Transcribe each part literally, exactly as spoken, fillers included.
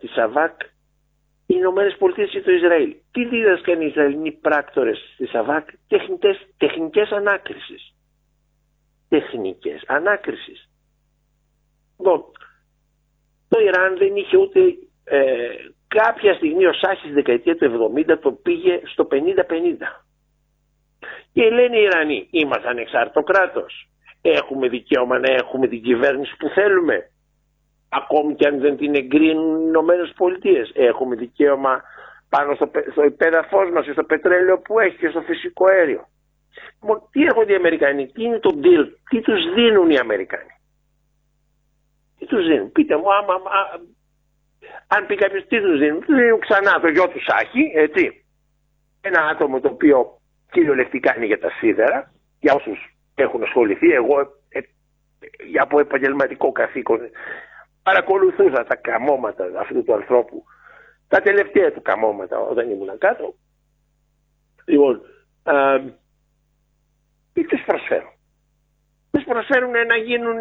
της ΑΒΑΚ οι Ηνωμένες Πολιτείες και το Ισραήλ. Τι δίδασκαν οι Ισραηλινοί πράκτορες της ΑΒΑΚ? Τεχνητές, τεχνικές ανάκρισης. Τεχνικές ανάκρισης. Λοιπόν, το Ιράν δεν είχε ούτε ε, κάποια στιγμή ο Σάχης στη δεκαετία του εβδομήντα το πήγε στο πενήντα πενήντα. Και λένε οι Ιρανοί, είμαστε ανεξάρτητο κράτος. Έχουμε δικαίωμα να έχουμε την κυβέρνηση που θέλουμε. Ακόμη και αν δεν την εγκρίνουν οι Ηνωμένες Πολιτείες. Έχουμε δικαίωμα πάνω στο, στο υπέδαφος μας και στο πετρέλαιο που έχει και στο φυσικό αέριο. Λοιπόν, τι έρχονται οι Αμερικανοί, τι είναι το deal, τι τους δίνουν οι Αμερικανοί. Τι τους δίνουν, πείτε μου, άμα, άμα, αν πει κάποιος τι τους δίνουν, τους δίνουν ξανά το γιο του Σάχη, έτσι. Ένα άτομο το οποίο κυριολεκτικά είναι για τα σίδερα, για όσους έχουν ασχοληθεί, εγώ ε, ε, από επαγγελματικό καθήκον παρακολουθούσα τα καμώματα αυτού του ανθρώπου, τα τελευταία του καμώματα όταν ήμουν κάτω. Λοιπόν, α, τι τους προσφέρουν. Τους προσφέρουν να γίνουν,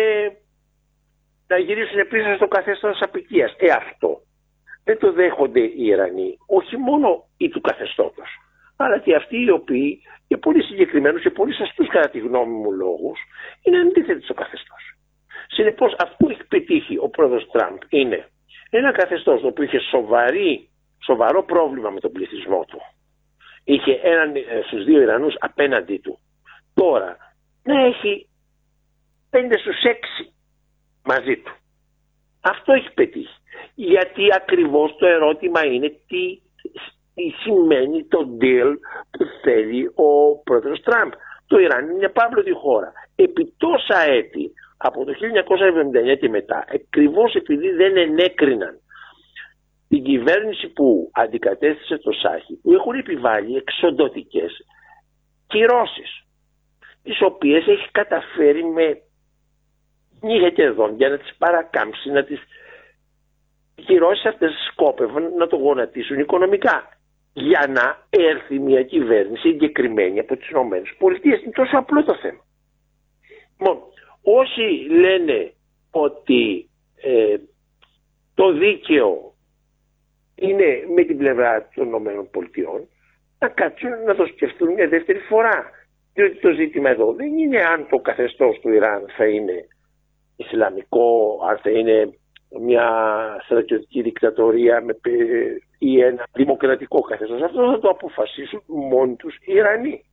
να γυρίσουν πίσω στο καθεστώς απικίας. Ε, αυτό δεν το δέχονται οι Ιρανοί, όχι μόνο οι του καθεστώτος, αλλά και αυτοί οι οποίοι, για πολύ συγκεκριμένους και πολύ σωστούς κατά τη γνώμη μου λόγους, είναι αντίθετοι στο καθεστώς. Συνεπώς, αυτό που έχει πετύχει ο πρόεδρος Τραμπ είναι ένα καθεστώς το οποίο είχε σοβαρή, σοβαρό πρόβλημα με τον πληθυσμό του. Είχε έναν στους δύο Ιρανούς απέναντί του. Τώρα να έχει πέντε στους έξι μαζί του. Αυτό έχει πετύχει. Γιατί ακριβώς το ερώτημα είναι τι, τι σημαίνει το deal που θέλει ο πρόεδρος Τραμπ. Το Ιράν είναι μια πάμπλωτη χώρα. Επί τόσα έτη, από το χίλια εννιακόσια εβδομήντα εννιά και μετά, ακριβώς επειδή δεν ενέκριναν την κυβέρνηση που αντικατέστησε το Σάχη, που έχουν επιβάλει εξοντωτικές κυρώσεις, τις οποίες έχει καταφέρει με νύχια και δόντια να τις παρακάμψει, να τις κυρώσεις αυτές σκόπευαν να το γονατίσουν οικονομικά, για να έρθει μια κυβέρνηση εγκεκριμένη από τις Ηνωμένες Πολιτείες. Είναι τόσο απλό το θέμα. Μόνο, όσοι λένε ότι ε, το δίκαιο είναι με την πλευρά των Ηνωμένων Πολιτειών, να κάτσουν να το σκεφτούν μια δεύτερη φορά. Διότι το ζήτημα εδώ δεν είναι αν το καθεστώς του Ιράν θα είναι Ισλαμικό, αν θα είναι μια στρατιωτική δικτατορία με, ή ένα δημοκρατικό καθεστώς. Αυτό θα το αποφασίσουν μόνοι τους οι Ιρανοί.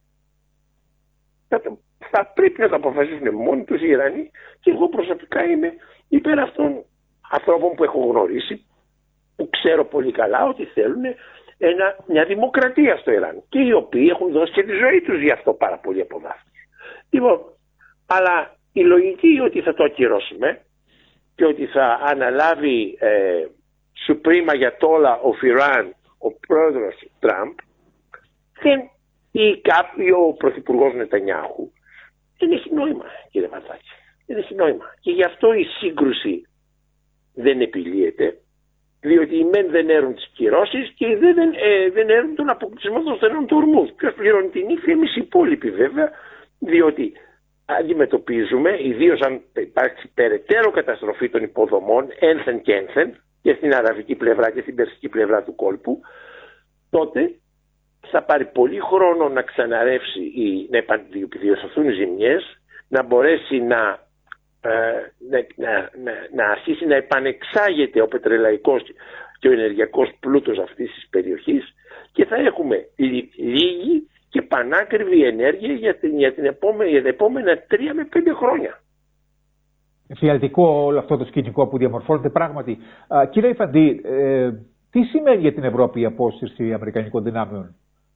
Θα, το, θα πρέπει να το αποφασίσουν μόνοι τους οι Ιρανοί, και εγώ προσωπικά είμαι υπέρ αυτών ανθρώπων που έχω γνωρίσει, που ξέρω πολύ καλά ότι θέλουν ένα, μια δημοκρατία στο Ιράν, και οι οποίοι έχουν δώσει και τη ζωή τους γι' αυτό πάρα πολύ από βάθος. Λοιπόν, αλλά η λογική ότι θα το ακυρώσουμε και ότι θα αναλάβει ε, Supreme Ayatollah of Iran ο πρόεδρος Τραμπ δεν, ή κάποιο πρωθυπουργός Νετανιάχου, δεν έχει νόημα, κύριε Βαρδάκη. Δεν έχει νόημα. Και γι' αυτό η σύγκρουση δεν επιλύεται, διότι οι μεν δεν έρουν τις κυρώσεις και οι δε δεν, ε, δεν έρουν τον αποκλεισμό των στενών του ορμούς. Ποιος πληρώνει την ύφη? Εμείς οι υπόλοιποι βέβαια, διότι αντιμετωπίζουμε, ιδίως αν υπάρξει περαιτέρω καταστροφή των υποδομών ένθεν και ένθεν, και στην αραβική πλευρά και στην περσική πλευρά του κόλπου, τότε θα πάρει πολύ χρόνο να ξαναρρεύσει ή να επιδιορθωθούν οι ζημιές, να μπορέσει να, ε, να, να, να, να αρχίσει να επανεξάγεται ο πετρελαϊκός και ο ενεργειακός πλούτος αυτής της περιοχής, και θα έχουμε λίγη και πανάκριβη ενέργεια για, την, για, την επόμενη, για τα επόμενα τρία με πέντε χρόνια. Εφιαλτικό όλο αυτό το σκηνικό που διαμορφώνεται πράγματι. Α, κύριε Ιφαντή, ε, τι σημαίνει για την Ευρώπη η απόσυρση αμερικανικών δυνάμεων?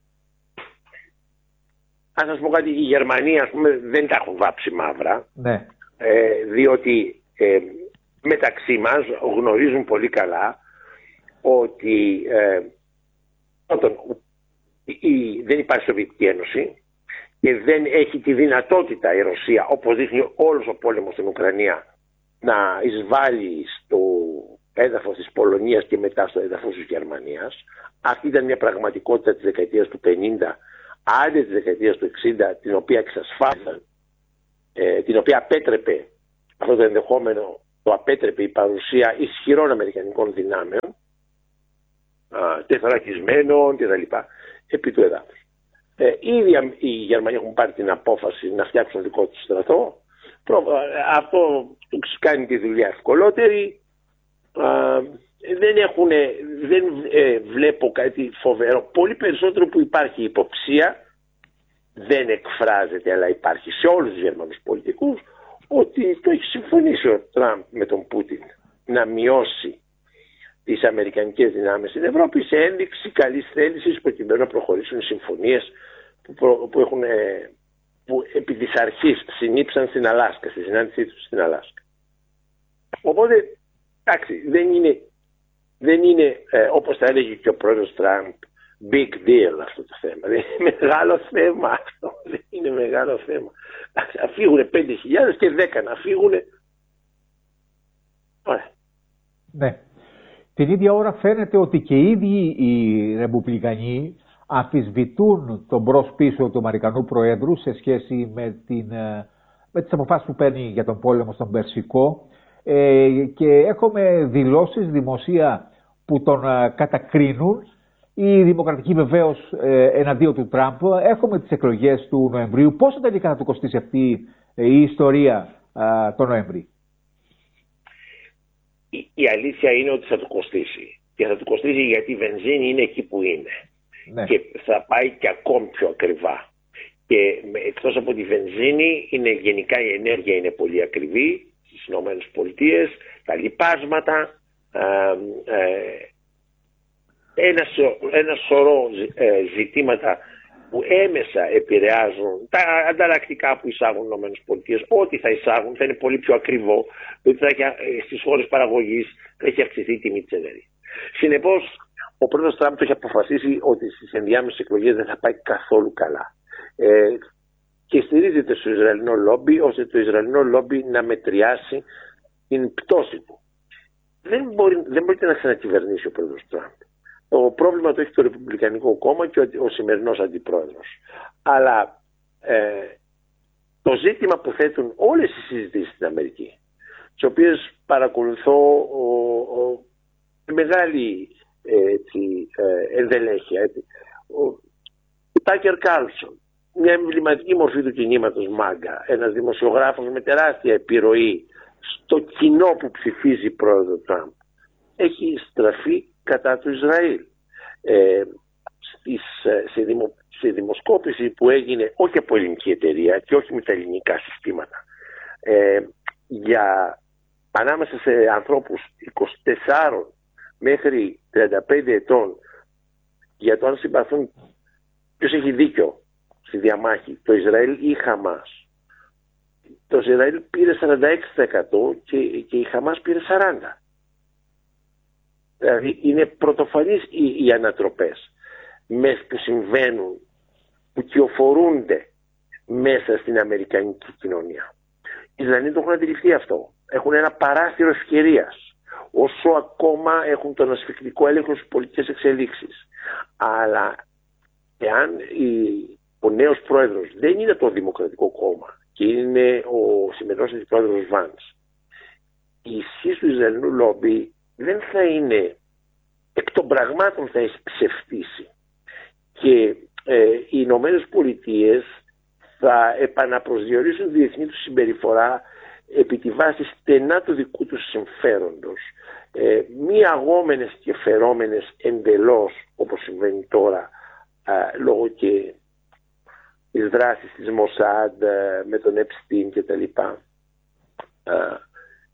Αν σας πω κάτι, η Γερμανία, ας πούμε, δεν τα έχουν βάψει μαύρα, ναι. ε, διότι ε, μεταξύ μας γνωρίζουν πολύ καλά ότι ε, όταν, η, δεν υπάρχει Σοβιετική Ένωση και δεν έχει τη δυνατότητα η Ρωσία, όπως δείχνει όλος ο πόλεμος στην Ουκρανία, να εισβάλλει στο έδαφος της Πολωνίας και μετά στο έδαφος της Γερμανίας. Αυτή ήταν μια πραγματικότητα της δεκαετίας του πενήντα, άντε της δεκαετίας του εξήντα, την οποία εξασφάλισαν, ε, την οποία απέτρεπε αυτό το ενδεχόμενο το απέτρεπε η παρουσία ισχυρών αμερικανικών δυνάμεων, τεθωρακισμένων κτλ. Επί του εδάφους. Ε, ήδη οι Γερμανοί έχουν πάρει την απόφαση να φτιάξουν δικό του στρατό. Αυτό τους κάνει τη δουλειά ευκολότερη. Α, δεν, έχουν, δεν ε, βλέπω κάτι φοβερό. Πολύ περισσότερο που υπάρχει υποψία, δεν εκφράζεται αλλά υπάρχει σε όλους τους Γερμανούς πολιτικούς, ότι το έχει συμφωνήσει ο Τραμπ με τον Πούτιν να μειώσει τις αμερικανικές δυνάμεις στην Ευρώπη σε ένδειξη καλής θέλησης προκειμένου να προχωρήσουν οι συμφωνίες που, προ, που, έχουν, που επί της αρχής συνήψαν στην Αλάσκα, στη συνάντησή τους στην Αλάσκα. Οπότε, εντάξει, δεν είναι, δεν είναι ε, όπως θα έλεγε και ο πρόεδρος Τραμπ, big deal αυτό το θέμα. Δεν είναι μεγάλο θέμα αυτό. Δεν είναι μεγάλο θέμα. Να φύγουν πέντε χιλιάδες και δέκα να φύγουν. Ωραία. Ναι. Την ίδια ώρα φαίνεται ότι και οι ίδιοι οι Ρεπουμπλικανοί αμφισβητούν τον μπρος πίσω του Αμερικανού Προέδρου σε σχέση με, την, με τις αποφάσεις που παίρνει για τον πόλεμο στον Περσικό ε, και έχουμε δηλώσεις δημοσία που τον κατακρίνουν. Η Δημοκρατική βεβαίως ε, εναντίον του Τραμπ. Έχουμε τις εκλογές του Νοεμβρίου. Πόσο τελικά θα του κοστίσει αυτή ε, η ιστορία ε, το Νοέμβρη? Η, η αλήθεια είναι ότι θα του κοστίσει. Και θα του κοστίσει γιατί η βενζίνη είναι εκεί που είναι. Ναι. Και θα πάει και ακόμη πιο ακριβά. Και εκτός από τη βενζίνη, είναι, γενικά η ενέργεια είναι πολύ ακριβή στις ΗΠΑ, τα λιπάσματα, ε, ε, Ένα, ένα σωρό ε, ζητήματα που έμεσα επηρεάζουν τα ανταλλακτικά που εισάγουν οι ΗΠΑ. Ό,τι θα εισάγουν θα είναι πολύ πιο ακριβό, διότι θα έχει, στις χώρες παραγωγής θα έχει αυξηθεί η τιμή της ενέργειας. Συνεπώς, ο πρόεδρος Τραμπ το έχει αποφασίσει ότι στις ενδιάμεσες εκλογές δεν θα πάει καθόλου καλά. Ε, και στηρίζεται στο Ισραηλινό λόμπι, ώστε το Ισραηλινό λόμπι να μετριάσει την πτώση του. Δεν, μπορεί, δεν μπορείτε να ξανακυβερνήσει ο πρόεδρος Τραμπ. Το πρόβλημα το έχει το Ρεπουμπλικανικό Κόμμα και ο, ο σημερινός αντιπρόεδρος. Αλλά ε, το ζήτημα που θέτουν όλες οι συζητήσεις στην Αμερική, τις οποίες παρακολουθώ ο, ο, μεγάλη έτσι, ε, ενδελέχεια, έτσι, ο Τάκερ Κάρλσον, μια εμβληματική μορφή του κινήματος Μάγκα, ένας δημοσιογράφος με τεράστια επιρροή στο κοινό που ψηφίζει πρόεδρο Τραμπ, έχει στραφεί κατά του Ισραήλ. Ε, στις, σε, δημο, σε δημοσκόπηση που έγινε όχι από ελληνική εταιρεία και όχι με τα ελληνικά συστήματα, ε, για ανάμεσα σε ανθρώπους είκοσι τεσσάρων μέχρι τριάντα πέντε ετών, για το αν συμπαθούν ποιος έχει δίκιο στη διαμάχη, το Ισραήλ ή η Χαμάς. Το Ισραήλ πήρε σαράντα έξι τοις εκατό και, και η Χαμάς πήρε σαράντα τοις εκατό. Δηλαδή είναι πρωτοφανείς οι, οι ανατροπές που συμβαίνουν, που κυοφορούνται μέσα στην αμερικανική κοινωνία. Οι Ισραηλοί το έχουν αντιληφθεί αυτό. Έχουν ένα παράθυρο ευκαιρίας, όσο ακόμα έχουν τον ασφυκτικό έλεγχο στις πολιτικές εξελίξεις. Αλλά εάν η, ο νέος πρόεδρος δεν είναι το Δημοκρατικό Κόμμα και είναι ο σημερινός αντιπρόεδρος Βάνς, η ισχύ του Ισραηλινού λόμπι δεν θα είναι, εκ των πραγμάτων θα έχει ψευτήσει. Και ε, οι Ηνωμένες Πολιτείες θα επαναπροσδιορίσουν τη διεθνή του συμπεριφορά επί τη βάση στενά του δικού του συμφέροντος. Ε, μη αγόμενες και φερόμενες εντελώς, όπως συμβαίνει τώρα, α, λόγω και της δράσης της Μοσάντ με τον Επστίν και τα λοιπά. Α,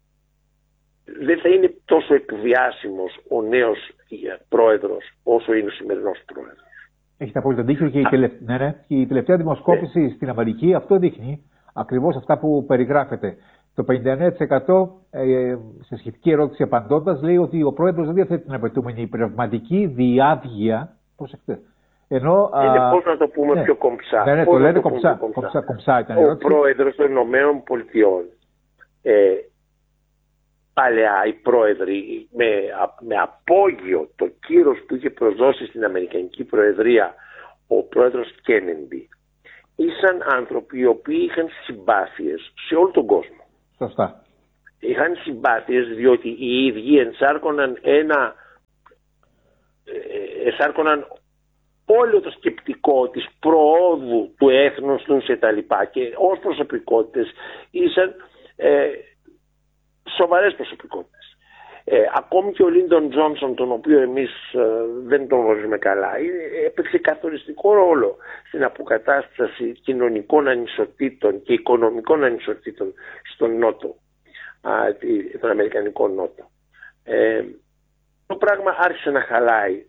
δεν θα είναι τόσο εκβιάσιμος ο νέος πρόεδρος όσο είναι ο σημερινός πρόεδρος. Έχετε απόλυτα δίκιο και η, τελευ... ναι, ναι. και η τελευταία δημοσκόπηση ναι. στην Αμερική αυτό δείχνει ακριβώς αυτά που περιγράφεται. Το πενήντα εννέα τοις εκατό ε, σε σχετική ερώτηση απαντώντας λέει ότι ο πρόεδρος δεν διαθέτει την απαιτούμενη πνευματική διάβγεια. Προσεκτέ. Ενώ, είναι α... πώς να το πούμε ναι. πιο κομψά. Ναι, ναι, το λένε κομψά. κομψά. κομψά, κομψά ήταν ο πρόεδρος των Ηνωμένων Πολιτειών, ε, παλαιά οι πρόεδροι με, με απόγειο το κύρος που είχε προσδώσει στην Αμερικανική Προεδρία ο πρόεδρος Κέννεντι, ήσαν άνθρωποι οι οποίοι είχαν συμπάθειες σε όλο τον κόσμο. Σωστά. είχαν συμπάθειες διότι οι ίδιοι ενσάρκωναν ένα ενσάρκωναν όλο το σκεπτικό της προόδου του έθνους τους και τα λοιπά, και ως προσωπικότητες ήσαν ε, σοβαρές προσωπικότητες. Ε, ακόμη και ο Λίντον Τζόνσον, τον οποίο εμείς ε, δεν τον γνωρίζουμε καλά, έπαιξε καθοριστικό ρόλο στην αποκατάσταση κοινωνικών ανισοτήτων και οικονομικών ανισοτήτων στον Νότο, α, τον Αμερικανικό Νότο. Ε, το πράγμα άρχισε να χαλάει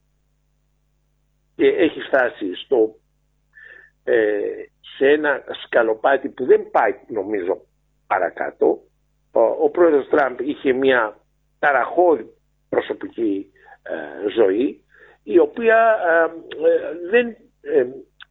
και έχει φτάσει στο, ε, σε ένα σκαλοπάτι που δεν πάει, νομίζω, παρακάτω. Ο, ο πρόεδρος Τραμπ είχε μια ταραχώδη προσωπική ε, ζωή, η οποία ε, ε, δεν, ε,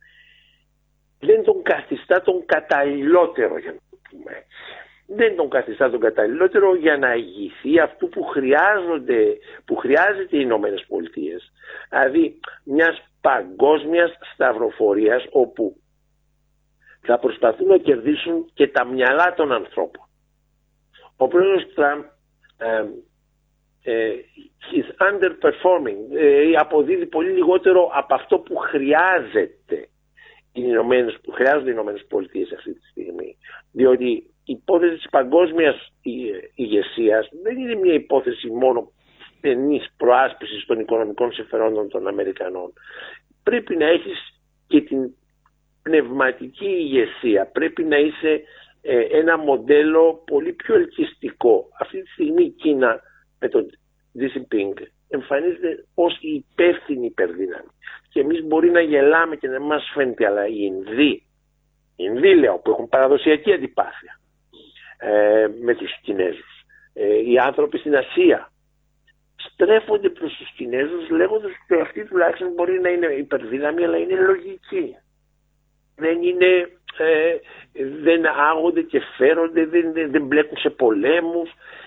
δεν τον καθιστά τον καταλληλότερο, για να το πούμε έτσι. Δεν τον καθιστά τον καταλληλότερο για να ηγηθεί αυτού που χρειάζονται, που χρειάζεται οι Ηνωμένες Πολιτείες. Δηλαδή μιας παγκόσμιας σταυροφορίας, όπου θα προσπαθούν να κερδίσουν και τα μυαλά των ανθρώπων. Ο πρόεδρος Τραμπ ε, ε, is underperforming, ε, αποδίδει πολύ λιγότερο από αυτό που χρειάζεται οι Ηνωμένες, που χρειάζονται οι Ηνωμένες Πολιτείες αυτή τη στιγμή. Διότι η υπόθεση της παγκόσμιας ηγεσίας δεν είναι μια υπόθεση μόνο στενής προάσπισης των οικονομικών συμφερόντων των Αμερικανών. Πρέπει να έχεις και την πνευματική ηγεσία. Πρέπει να είσαι ε, ένα μοντέλο πολύ πιο ελκυστικό. Αυτή τη στιγμή η Κίνα με τον Xi Jinping εμφανίζεται ως η υπεύθυνη υπερδύναμη. Και εμείς μπορεί να γελάμε και να μας φαίνεται, αλλά οι Ινδοί, οι Ινδοί λέω, που έχουν παραδοσιακή αντιπάθεια ε, με τους Κινέζους, ε, οι άνθρωποι στην Ασία στρέφονται προς τους Κινέζους λέγοντας ότι αυτοί τουλάχιστον μπορεί να είναι υπερδύναμη, αλλά είναι λογική. Δεν είναι, ε, δεν άγονται και φέρονται, δεν, δεν, δεν μπλέκουν σε πολέμους.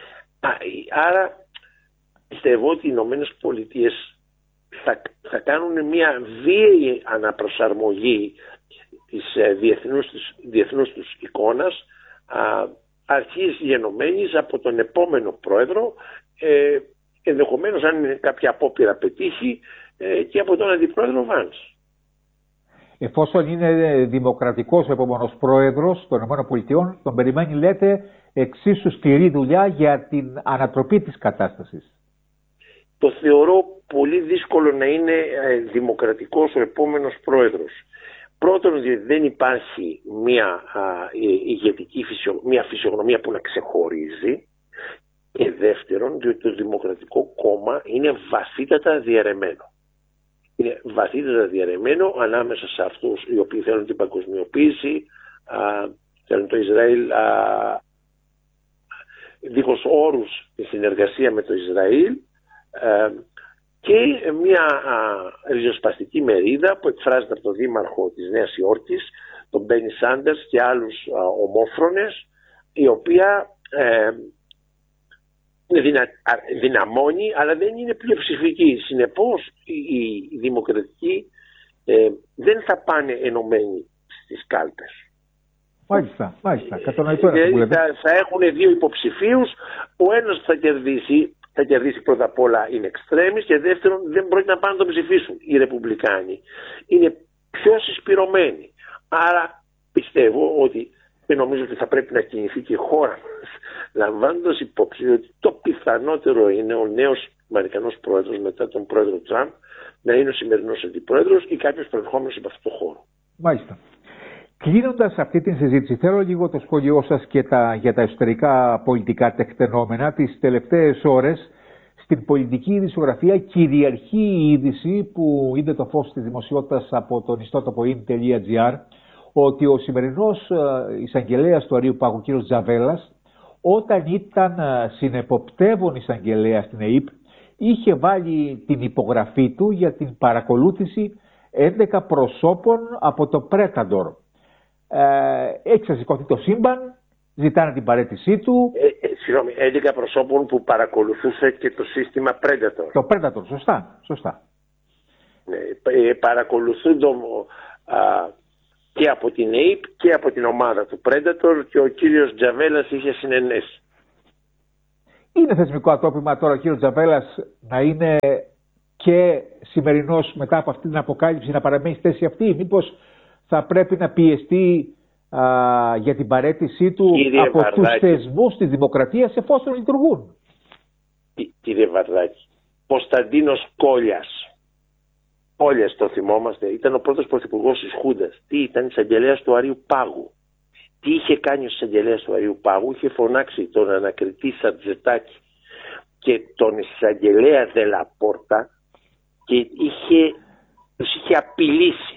Άρα πιστεύω ότι οι Ηνωμένες Πολιτείες θα, θα κάνουν μια βίαιη αναπροσαρμογή της ε, διεθνούς, της, διεθνούς τους εικόνας, α, αρχής γενομένης από τον επόμενο πρόεδρο, ε, ενδεχομένως αν είναι κάποια απόπειρα πετύχει, ε, και από τον αντιπρόεδρο Βάνς. Εφόσον είναι δημοκρατικός ο επόμενος πρόεδρος των ΗΠΑ, τον περιμένει, λέτε, εξίσου σκληρή δουλειά για την ανατροπή της κατάστασης. Το θεωρώ πολύ δύσκολο να είναι δημοκρατικός ο επόμενος πρόεδρος. Πρώτον, διότι δεν υπάρχει μια α, ηγετική φυσιο, μια φυσιογνωμία που να ξεχωρίζει. Και δεύτερον, διότι το Δημοκρατικό Κόμμα είναι βαθύτατα διαιρεμένο. Είναι βαθύτερα διαρρεμένο ανάμεσα σε αυτούς οι οποίοι θέλουν την παγκοσμιοποίηση, α, θέλουν το Ισραήλ α, δίχως όρους τη συνεργασία με το Ισραήλ, α, και μια α, ριζοσπαστική μερίδα που εκφράζεται από τον δήμαρχο της Νέας Υόρκης, τον Μπένι Σάντερς και άλλους α, ομόφρονες, η οποία ε, Δυνα, δυναμώνει, αλλά δεν είναι πλειοψηφική. Συνεπώς οι, οι δημοκρατικοί ε, δεν θα πάνε ενωμένοι στις κάλπες. Μάλιστα, μάλιστα. Κατανοητό ε, είναι θα, θα έχουν δύο υποψηφίους. Ο ένας θα κερδίσει, θα κερδίσει πρώτα απ' όλα in extremis, και δεύτερον δεν μπορεί να πάνε να τον ψηφίσουν οι Ρεπουμπλικάνοι. Είναι πιο συσπηρωμένοι. Άρα πιστεύω ότι, και νομίζω ότι θα πρέπει να κινηθεί και η χώρα μας, λαμβάνοντας υπόψη ότι το πιθανότερο είναι ο νέος Αμερικανός πρόεδρος μετά τον πρόεδρο Τραμπ να είναι ο σημερινός αντιπρόεδρος ή κάποιος προερχόμενος από αυτό το χώρο. Μάλιστα. Κλείνοντας αυτή τη συζήτηση, θέλω λίγο το σχόλιο σας και τα, για τα εσωτερικά πολιτικά τεκτενόμενα. Τις τελευταίες ώρες στην πολιτική ειδησιογραφία κυριαρχεί η είδηση που είδε το φως της δημοσιότητας από τον ιστότοπο in.gr, ότι ο σημερινός εισαγγελέας του Αρείου Πάγου, κ. Τζαβέλας, όταν ήταν συνεποπτεύων εισαγγελέας στην ΕΕΠ, είχε βάλει την υπογραφή του για την παρακολούθηση έντεκα προσώπων από το Predator. Ε, έχει ξεσηκωθεί το σύμπαν, ζητάνε την παραίτησή του. Ε, ε, συγγνώμη, έντεκα προσώπων που παρακολουθούσε και το σύστημα Predator. Το Predator, σωστά, σωστά. Ε, ε, παρακολουθούν το... Α, και από την ΕΕΠ και από την ομάδα του Predator, και ο κύριος Τζαβέλας είχε συνενέσει. Είναι θεσμικό ατόπιμα τώρα ο κύριος Τζαβέλας να είναι και σημερινός μετά από αυτή την αποκάλυψη να παραμένει στη θέση αυτή? Μήπως θα πρέπει να πιεστεί α, για την παραίτησή του κύριε από Βαρδάκη, τους θεσμούς της δημοκρατίας εφόσον λειτουργούν? Κύριε Βαρδάκη, Κωνσταντίνος Κόλιας, Κόλιας το θυμόμαστε, ήταν ο πρώτος πρωθυπουργός της Χούντας. Τι ήταν? εισαγγελέας του Αρείου Πάγου. Τι είχε κάνει ο εισαγγελέας του Αρείου Πάγου? Είχε φωνάξει τον ανακριτή Σατζετάκη και τον εισαγγελέα Δελαπόρτα και είχε, τους είχε απειλήσει.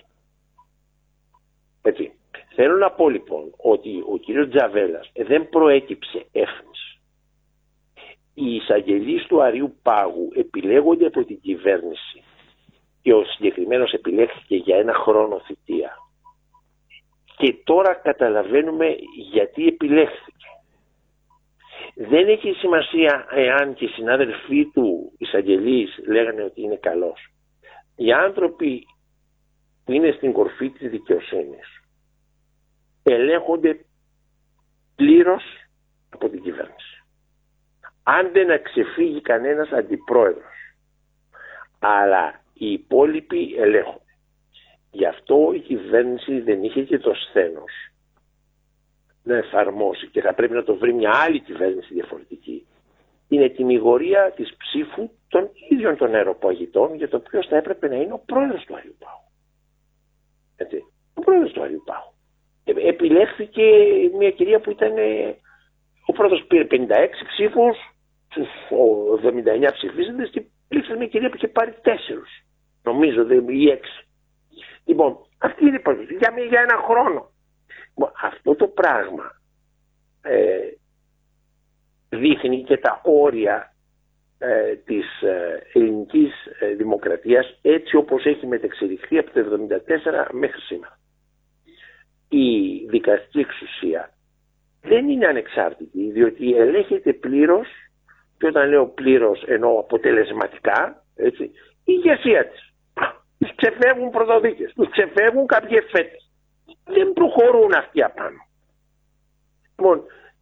Έτσι. Θέλω να πω λοιπόν ότι ο κύριος Τζαβέλας δεν προέκυψε έφνης. Οι εισαγγελείς του Αρείου Πάγου επιλέγονται από την κυβέρνηση και ο συγκεκριμένος επιλέχθηκε για ένα χρόνο θητεία. Και τώρα καταλαβαίνουμε γιατί επιλέχθηκε. Δεν έχει σημασία εάν και οι συνάδελφοί του εισαγγελείς λέγανε ότι είναι καλός. Οι άνθρωποι που είναι στην κορφή της δικαιοσύνης ελέγχονται πλήρως από την κυβέρνηση. Αν δεν ξεφύγει κανένας αντιπρόεδρος, αλλά οι υπόλοιποι ελέγχονται. Γι' αυτό η κυβέρνηση δεν είχε και το σθένος να εφαρμόσει, και θα πρέπει να το βρει μια άλλη κυβέρνηση διαφορετική, την ετυμηγορία της ψήφου των ίδιων των αεροπαγητών για το ποιος θα έπρεπε να είναι ο πρόεδρος του Αρείου Πάγου. Έτσι, ο πρόεδρος του Αρείου Πάγου. Ε, επιλέχθηκε μια κυρία που ήταν, ε, ο πρόεδρος πήρε πενήντα έξι ψήφους, στους εβδομήντα εννέα ψηφίζοντες, και υπήρξε μια κυρία που είχε πάρει τέσσερους, νομίζω, ή έξι. Λοιπόν, αυτή είναι η υπόθεση για, για ένα χρόνο. Λοιπόν, αυτό το πράγμα ε, δείχνει και τα όρια ε, της ε, ελληνικής ε, δημοκρατίας έτσι όπως έχει μετεξελιχθεί από το εβδομήντα τέσσερα μέχρι σήμερα. Η δικαστική εξουσία δεν είναι ανεξάρτητη, διότι ελέγχεται πλήρως, και όταν λέω πλήρως εννοώ αποτελεσματικά, έτσι, η ηγεσία της. Τους ξεφεύγουν πρωτοδίκες, τους ξεφεύγουν κάποιοι εφέτες. Δεν προχωρούν αυτοί απάνω. Λοιπόν,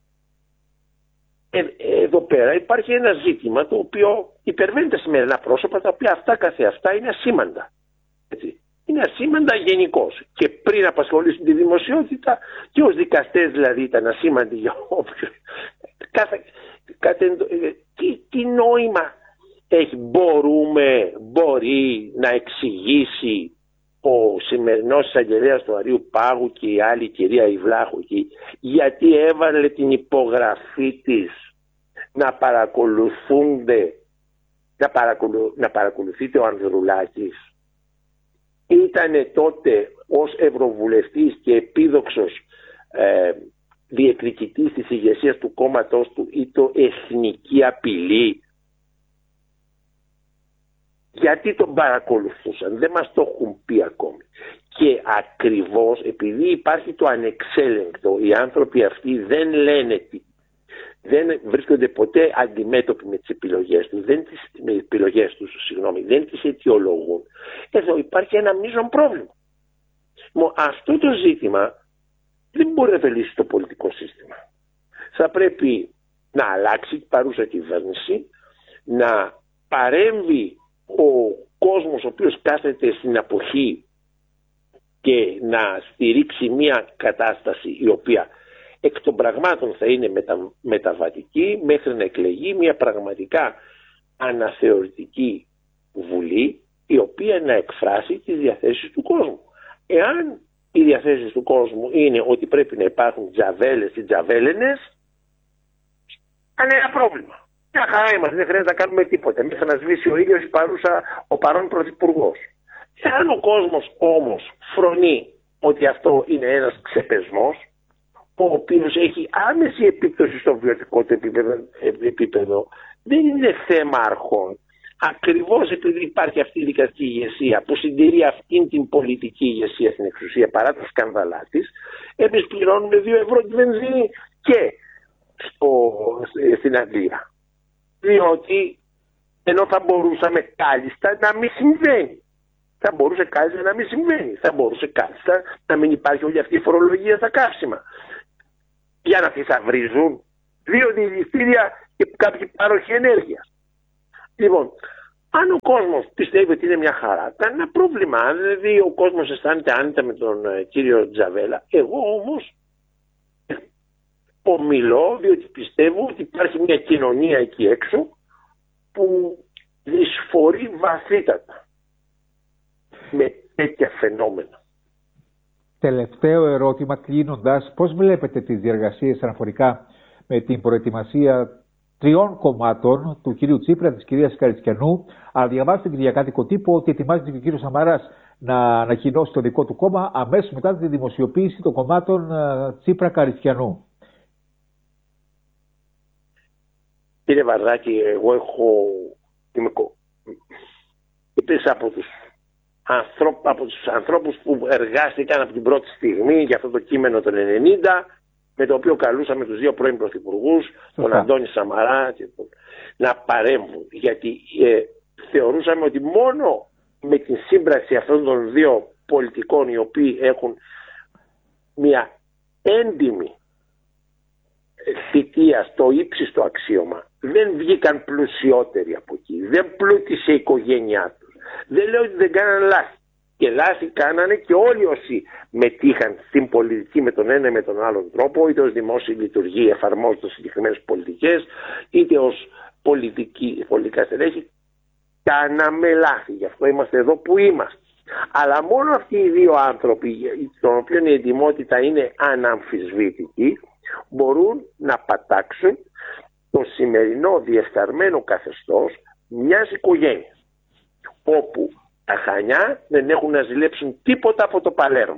ε, εδώ πέρα υπάρχει ένα ζήτημα το οποίο υπερβαίνει τα σημερινά πρόσωπα, τα οποία αυτά καθεαυτά είναι ασήμαντα. Έτσι. Είναι ασήμαντα γενικώς. Και πριν απασχολήσουν τη δημοσιότητα, και ως δικαστές δηλαδή ήταν ασήμαντοι για όποιον. Κάθε, κάθε, τι, τι νόημα έχει, μπορούμε, μπορεί να εξηγήσει ο σημερινός εισαγγελέας του Αρείου Πάγου και η άλλη κυρία Ιβλάχου εκεί, γιατί έβαλε την υπογραφή της να παρακολουθούνται, να, παρακολου, να παρακολουθείται ο Ανδρουλάκης? Ήτανε τότε ως ευρωβουλευτής και επίδοξος ε, διεκδικητής της ηγεσίας του κόμματος του ή το εθνική απειλή? Γιατί τον παρακολουθούσαν? Δεν μας το έχουν πει ακόμη. Και ακριβώς επειδή υπάρχει το ανεξέλεγκτο, οι άνθρωποι αυτοί δεν λένε τι, δεν βρίσκονται ποτέ αντιμέτωποι με τις επιλογές τους, δεν τις, με τις επιλογές τους, συγγνώμη, δεν τις αιτιολογούν. Εδώ υπάρχει ένα μείζον πρόβλημα. Αυτό το ζήτημα δεν μπορεί να επιλύσει το πολιτικό σύστημα. Θα πρέπει να αλλάξει η παρούσα κυβέρνηση, να παρέμβει ο κόσμος ο οποίος κάθεται στην αποχή και να στηρίξει μια κατάσταση η οποία εκ των πραγμάτων θα είναι μετα, μεταβατική μέχρι να εκλεγεί μια πραγματικά αναθεωρητική βουλή, η οποία να εκφράσει τις διαθέσεις του κόσμου. Εάν οι διαθέσεις του κόσμου είναι ότι πρέπει να υπάρχουν τζαβέλες ή τζαβέλενες, κανένα πρόβλημα. Μια χαρά είμαστε, δεν χρειάζεται να κάνουμε τίποτα. Μέχρι να σβήσει ο ήλιος η παρούσα, ο παρόν πρωθυπουργός. Αν ο κόσμος όμως φρονεί ότι αυτό είναι ένας ξεπεσμός, ο οποίος έχει άμεση επίπτωση στο βιωτικό του επίπεδο, επίπεδο, δεν είναι θέμα αρχών. Ακριβώς επειδή υπάρχει αυτή η δικαστική ηγεσία που συντηρεί αυτήν την πολιτική ηγεσία στην εξουσία παρά τα σκάνδαλά της, εμείς πληρώνουμε δύο ευρώ τη βενζίνη και στο, στην Αγγλία. Διότι ενώ θα μπορούσαμε κάλλιστα να μην συμβαίνει. Θα μπορούσε κάλλιστα να μην συμβαίνει. Θα μπορούσε κάλλιστα να μην υπάρχει όλη αυτή η φορολογία στα καύσιμα. Για να θησαυρίζουν δύο δηληστήρια και κάποιοι πάροχοι ενέργειας. Λοιπόν, αν ο κόσμος πιστεύει ότι είναι μια χαρά, ήταν ένα πρόβλημα. Αν δηλαδή ο κόσμος αισθάνεται άνετα με τον ε, κύριο Τζαβέλα, εγώ όμως ομιλώ διότι πιστεύω ότι υπάρχει μια κοινωνία εκεί έξω που δυσφορεί βαθύτατα με τέτοια φαινόμενα. Τελευταίο ερώτημα κλείνοντας, πώς βλέπετε τις διεργασίες αναφορικά με την προετοιμασία τριών κομμάτων του κυρίου Τσίπρα, της κυρίας Καριστιανού? Αλλά διαβάζετε την Κυριακάτικο τύπο ότι ετοιμάζεται και ο κύριος Σαμαράς να ανακοινώσει το δικό του κόμμα αμέσως μετά τη δημοσιοποίηση των κομμάτων Τσίπρα Καριστιανού. Κύριε Βαρδάκη, εγώ έχω είμαι από τους, ανθρώπ, από τους ανθρώπους που εργάστηκαν από την πρώτη στιγμή για αυτό το κείμενο των ενενήντα, με το οποίο καλούσαμε τους δύο πρώην πρωθυπουργούς, τον Αντώνη Σαμαρά, και τον, να παρέμβουν. Γιατί ε, θεωρούσαμε ότι μόνο με την σύμπραξη αυτών των δύο πολιτικών, οι οποίοι έχουν μια έντιμη θητεία στο ύψιστο αξίωμα, δεν βγήκαν πλουσιότεροι από εκεί, δεν πλούτησε η οικογένειά τους. Δεν λέω ότι δεν κάνανε λάθη. Και λάθη κάνανε και όλοι όσοι μετήχαν στην πολιτική με τον ένα ή με τον άλλον τρόπο, είτε ως δημόσιοι λειτουργοί εφαρμόζοντας συγκεκριμένες πολιτικές, είτε ως πολιτική, πολιτικά στελέχη, κάναμε λάθη. Γι' αυτό είμαστε εδώ που είμαστε. Αλλά μόνο αυτοί οι δύο άνθρωποι, των οποίων η εντιμότητα είναι αναμφισβήτητη, μπορούν να πατάξουν το σημερινό διεφθαρμένο καθεστώς μιας οικογένειας, όπου τα Χανιά δεν έχουν να ζηλέψουν τίποτα από το Παλέρμο.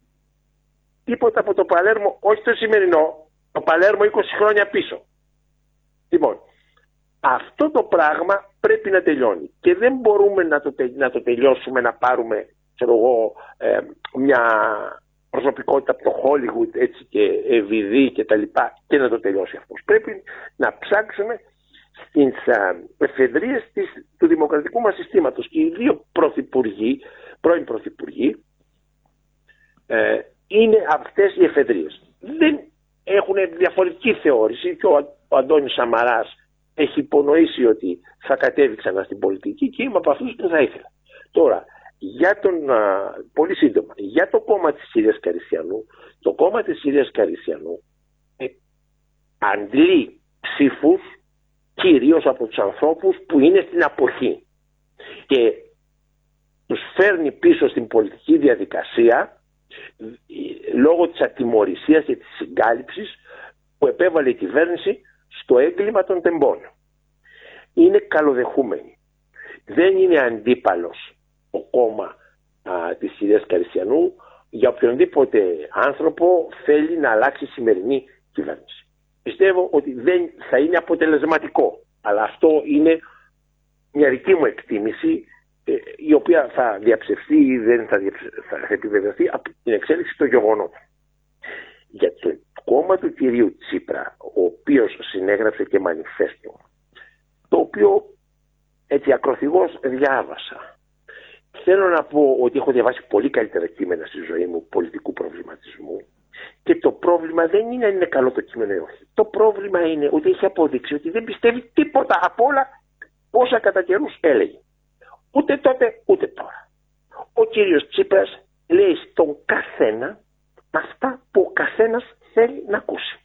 Τίποτα από το Παλέρμο, όχι το σημερινό, το Παλέρμο είκοσι χρόνια πίσω. Λοιπόν, αυτό το πράγμα πρέπει να τελειώνει και δεν μπορούμε να το, να το τελειώσουμε, να πάρουμε, ξέρω εγώ, ε, μια προσωπικότητα από το Hollywood, έτσι, και ευηδή και τα λοιπά, και να το τελειώσει αυτός. Πρέπει να ψάξουμε στις εφεδρείες του δημοκρατικού μας συστήματος. Και οι δύο πρωθυπουργοί, πρώην πρωθυπουργοί, ε, είναι αυτές οι εφεδρείες. Δεν έχουν διαφορετική θεώρηση και ο, ο Αντώνης Σαμαράς έχει υπονοήσει ότι θα κατέβει ξανά στην πολιτική και είμαι από αυτούς που θα ήθελα. Τώρα, για τον, α, πολύ σύντομα, για το κόμμα της κυρίας Καριστιανού, το κόμμα της κυρίας Καριστιανού ε, αντλεί ψήφους κυρίως από τους ανθρώπους που είναι στην αποχή και τους φέρνει πίσω στην πολιτική διαδικασία λόγω της ατιμωρησίας και της συγκάλυψης που επέβαλε η κυβέρνηση στο έγκλημα των τεμπών. Είναι καλοδεχούμενοι. Δεν είναι αντίπαλος το κόμμα α, της κυρίας Καριστιανού για οποιονδήποτε άνθρωπο θέλει να αλλάξει η σημερινή κυβέρνηση. Πιστεύω ότι δεν θα είναι αποτελεσματικό, αλλά αυτό είναι μια δική μου εκτίμηση, ε, η οποία θα διαψευστεί ή δεν θα, θα επιβεβαιωθεί από την εξέλιξη των γεγονότων. Για το κόμμα του κυρίου Τσίπρα, ο οποίος συνέγραψε και μανιφέστο, το οποίο έτσι ακροθυγώς διάβασα. Θέλω να πω ότι έχω διαβάσει πολύ καλύτερα κείμενα στη ζωή μου πολιτικού προβληματισμού και το πρόβλημα δεν είναι αν είναι καλό το κείμενο ή όχι. Το πρόβλημα είναι ότι έχει αποδείξει ότι δεν πιστεύει τίποτα από όλα όσα κατά καιρούς έλεγε. Ούτε τότε ούτε τώρα. Ο κύριος Τσίπρας λέει στον καθένα αυτά που ο καθένας θέλει να ακούσει.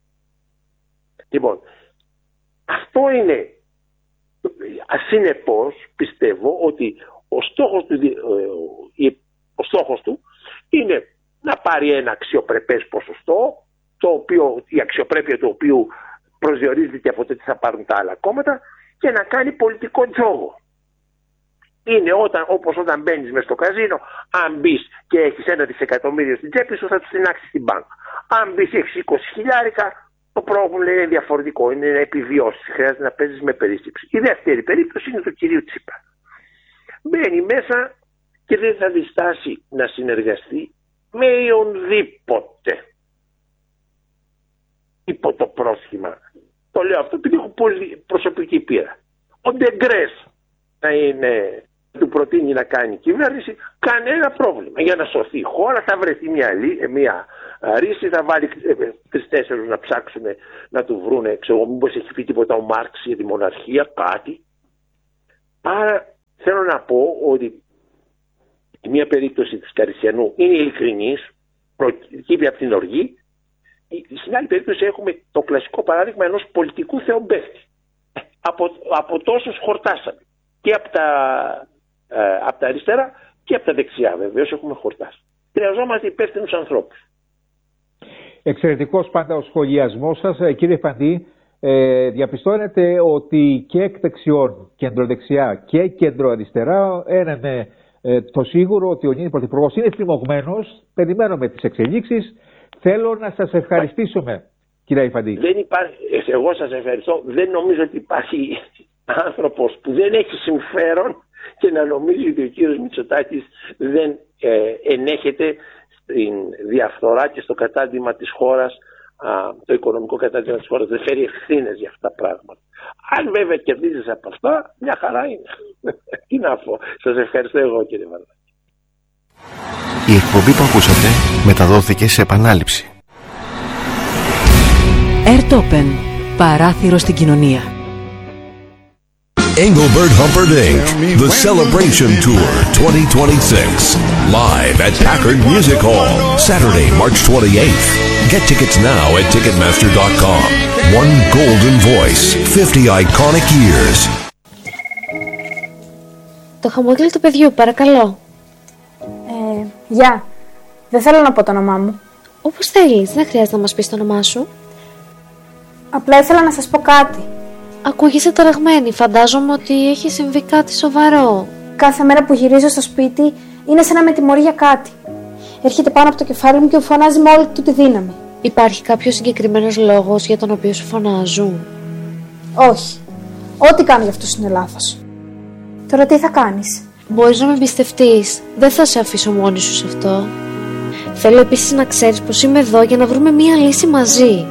Λοιπόν, αυτό είναι, ασυνεπώς πιστεύω ότι ο στόχος του, ο στόχος του είναι να πάρει ένα αξιοπρεπές ποσοστό, το οποίο, η αξιοπρέπεια του οποίου προσδιορίζεται και από το τι θα πάρουν τα άλλα κόμματα, και να κάνει πολιτικό τζόγο. Είναι όταν, όπως όταν μπαίνεις μες στο καζίνο, αν μπεις και έχεις ένα δισεκατομμύριο στην τσέπη σου, θα του τεινάξεις στην μπάνκα. Αν μπεις και έχεις είκοσι χιλιάρικα, το πρόβλημα είναι διαφορετικό, είναι να επιβιώσεις, χρειάζεται να παίζεις με περίστηψη. Η δεύτερη περίπτωση είναι του κυρίου Τσίπρα. Μπαίνει μέσα και δεν θα διστάσει να συνεργαστεί με οποιονδήποτε υπό το πρόσχημα. Το λέω αυτό επειδή έχω πολύ προσωπική πείρα. Ο Ντεγκρές να είναι του προτείνει να κάνει κυβέρνηση, κανένα πρόβλημα. Για να σωθεί η χώρα θα βρεθεί μια, μια ρίση, θα βάλει τρεις-τέσσερις να ψάξουν να του βρούνε, ξέρω, μήπως έχει πει τίποτα ο Μάρξ για τη μοναρχία, κάτι. Άρα θέλω να πω ότι η μία περίπτωση της Καριστιανού είναι ειλικρινής, προκύπτει από την οργή. Στην άλλη περίπτωση έχουμε το κλασικό παράδειγμα ενός πολιτικού θεομπέχτη. Από, από τόσους χορτάσαμε. Και από τα, ε, από τα αριστερά και από τα δεξιά, βεβαίως έχουμε χορτάσει. Χρειαζόμαστε υπεύθυνους ανθρώπους. Εξαιρετικός πάντα ο σχολιασμός σας, κύριε Φαντή. Ε, διαπιστώνεται ότι και εκ δεξιών, κεντροδεξιά και κεντροαριστερά είναι ε, το σίγουρο ότι ο νυν πρωθυπουργός είναι θυμωγμένος. Περιμένουμε τις εξελίξεις. Θέλω να σας ευχαριστήσουμε, κύριε Φαντή. Δεν υπάρχει, εγώ σας ευχαριστώ. Δεν νομίζω ότι υπάρχει άνθρωπος που δεν έχει συμφέρον και να νομίζει ότι ο κύριος Μητσοτάκης δεν ε, ενέχεται στην διαφθορά και στο κατάντημα της χώρας, α, το οικονομικό κατάντημα της χώρας, δεν φέρει ευθύνες για αυτά τα πράγματα. Αν βέβαια κερδίζεις από αυτά, μια χαρά είναι. Τι να πω. Σας ευχαριστώ εγώ, κύριε Βαρδάκη. Η εκπομπή που ακούσατε μεταδόθηκε σε επανάληψη. Airtopen, παράθυρο στην κοινωνία. Engelbert Humperdinck, The Celebration Tour twenty twenty-six, live at Packard Music Hall, Saturday, March twenty-eighth. Get tickets now at ticketmaster dot com. One golden voice, fifty iconic years. Το χαμόγελο του παιδιού, παρακαλώ. Ε, γεια. Δεν θέλω να πω το όνομά μου. Όπως θέλεις, δεν χρειάζεται να μας πεις το όνομά σου. Απλά ήθελα να σας πω κάτι. Ακούγεσαι ταραγμένη, φαντάζομαι ότι έχει συμβεί κάτι σοβαρό. Κάθε μέρα που γυρίζω στο σπίτι είναι σαν να με τιμωρεί για κάτι. Έρχεται πάνω από το κεφάλι μου και μου φωνάζει με όλη του τη δύναμη. Υπάρχει κάποιος συγκεκριμένος λόγος για τον οποίο σου φωνάζουν? Όχι. Ό,τι κάνω για αυτούς είναι λάθος. Τώρα τι θα κάνεις? Μπορείς να με εμπιστευτείς. Δεν θα σε αφήσω μόνη σου σε αυτό. Θέλω επίσης να ξέρεις πως είμαι εδώ για να βρούμε μία λύση μαζί.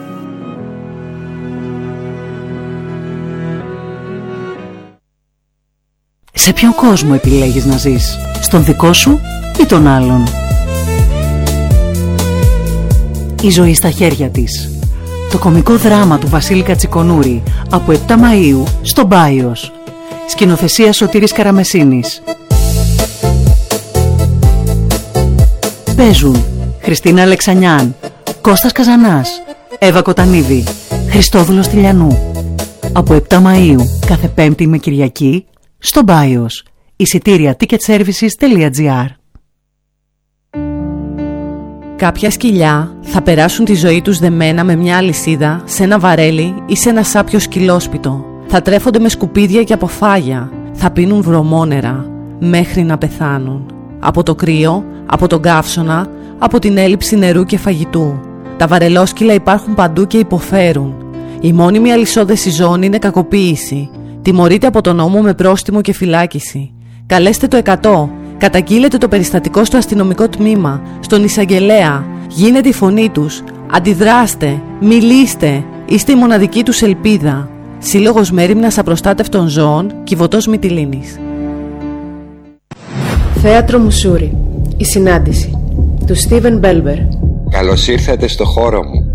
Σε ποιον κόσμο επιλέγεις να ζεις? Στον δικό σου ή τον άλλον? Η ζωή στα χέρια της. Το κωμικό δράμα του Βασίλη Κατσικονούρη από επτά Μαΐου στο Μπάιος. Σκηνοθεσία Σωτήρης Καραμεσίνης. Παίζουν Χριστίνα Αλεξανιάν, Κώστας Καζανάς, Εύα Κοτανίδη, Χριστόδουλος Τηλιανού. Από επτά Μαΐου κάθε Πέμπτη με Κυριακή στο Μπάιος. Εισιτήρια ticketservices τελεία gr. Κάποια σκυλιά θα περάσουν τη ζωή τους δεμένα με μια αλυσίδα σε ένα βαρέλι ή σε ένα σάπιο σκυλόσπιτο. Θα τρέφονται με σκουπίδια και αποφάγια. Θα πίνουν βρωμόνερα μέχρι να πεθάνουν. Από το κρύο, από τον καύσωνα, από την έλλειψη νερού και φαγητού. Τα βαρελόσκυλα υπάρχουν παντού και υποφέρουν. Η μόνιμη αλυσόδεση ζώων είναι κακοποίηση. Τιμωρείται από τον νόμο με πρόστιμο και φυλάκιση. Καλέστε το εκατό. Καταγγείλετε το περιστατικό στο αστυνομικό τμήμα, στον εισαγγελέα. Γίνετε η φωνή τους. Αντιδράστε. Μιλήστε. Είστε η μοναδική τους ελπίδα. Σύλλογος Μέριμνας Απροστάτευτων Ζώων, Κιβωτός Μυτιλήνης. Θέατρο Μουσούρι. Η συνάντηση του Στίβεν Μπέλμπερ. Καλώς ήρθατε στο χώρο μου.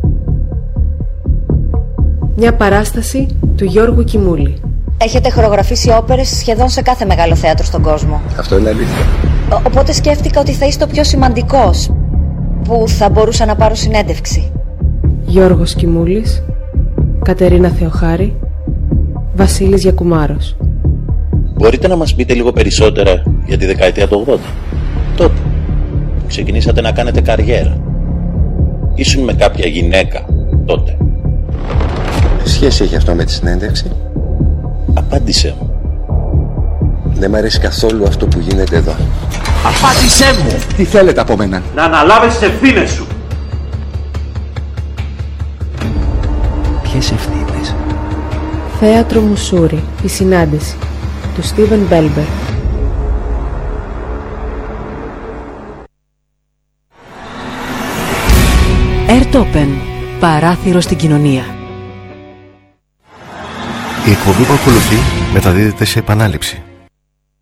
Μια παράσταση του Γιώργου Κιμούλη. Έχετε χορογραφήσει όπερες σχεδόν σε κάθε μεγάλο θέατρο στον κόσμο. Αυτό είναι αλήθεια. Ο, οπότε σκέφτηκα ότι θα είστε ο πιο σημαντικός που θα μπορούσα να πάρω συνέντευξη. Γιώργος Κιμούλης, Κατερίνα Θεοχάρη, Βασίλης Γιακουμάρος. Μπορείτε να μας πείτε λίγο περισσότερα για τη δεκαετία του ογδόντα? Τότε ξεκινήσατε να κάνετε καριέρα. Ήσουν με κάποια γυναίκα τότε. Τι σχέση έχει αυτό με τη συνέντευξη? Απάντησέ μου. Δεν μ' αρέσει καθόλου αυτό που γίνεται εδώ. Απάντησέ μου! Τι θέλετε από μένα? Να αναλάβεις τις ευθύνες σου. Ποιες ευθύνες? Θέατρο Μουσούρι. Η συνάντηση του Στίβεν Μπέλμπερ. Airtopen, παράθυρο στην κοινωνία. Η εκπομπή που ακολουθεί μεταδίδεται σε επανάληψη.